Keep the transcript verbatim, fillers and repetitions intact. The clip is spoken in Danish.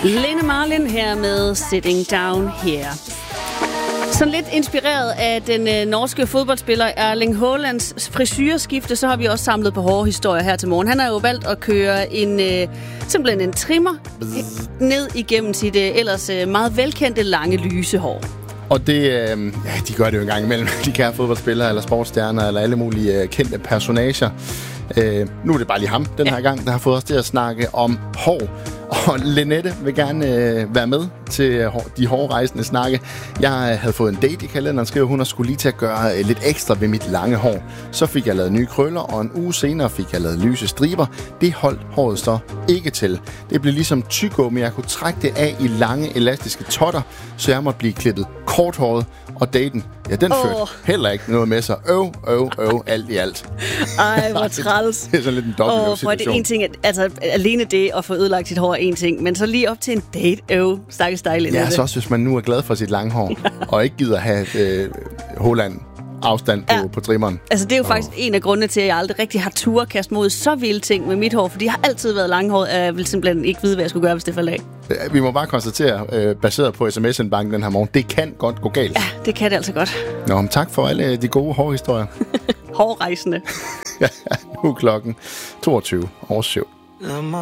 Lene Marlin her med Sitting Down Here. Sådan lidt inspireret af den øh, norske fodboldspiller Erling Haalands frisyreskifte, så har vi også samlet på hårde historier her til morgen. Han har jo valgt at køre en øh, simpelthen en trimmer ned igennem sit øh, ellers øh, meget velkendte lange lyse hår. Og det, øh, ja, de gør det jo en gang imellem, de kære fodboldspillere eller sportsstjerner eller alle mulige øh, kendte personager. Øh, nu er det bare lige ham den her ja. gang, der har fået os til at snakke om hår. Og Lenette vil gerne øh, være med til øh, de hårrejsende snakke. Jeg havde fået en date i kalenderen, skrev hun, og skulle lige til at gøre øh, lidt ekstra ved mit lange hår. Så fik jeg lavet nye krøller, og en uge senere fik jeg lavet lyse striber. Det holdt håret så ikke til. Det blev ligesom tyggegummi, jeg kunne trække det af i lange, elastiske totter, så jeg måtte blive klippet korthåret. Og daten, ja, den oh. førte heller ikke noget med sig. Øv, øv, øv, alt i alt. Ej, hvor træls. Det er sådan lidt en dobbelt oh, situation. Det er en ting, at, altså alene det at få ødelagt sit hår er en ting, men så lige op til en date, øv, stakkels dejligt. Ja, så også hvis man nu er glad for sit lange hår, ja. og ikke gider have øh, Holland afstand på, ja. på trimmeren. Altså, det er jo oh. faktisk en af grundene til, at jeg aldrig rigtig har tur kastet mod så vilde ting med mit hår, fordi jeg har altid været langhåret, og jeg vil simpelthen ikke vide, hvad jeg skulle gøre, hvis det faldt af. Vi må bare konstatere, øh, baseret på sms-indbanken den her morgen, det kan godt gå galt. Ja, det kan det altså godt. Nå, men tak for alle de gode hårhistorier. Hårrejsende. Ja, nu er klokken toogtyve over syv.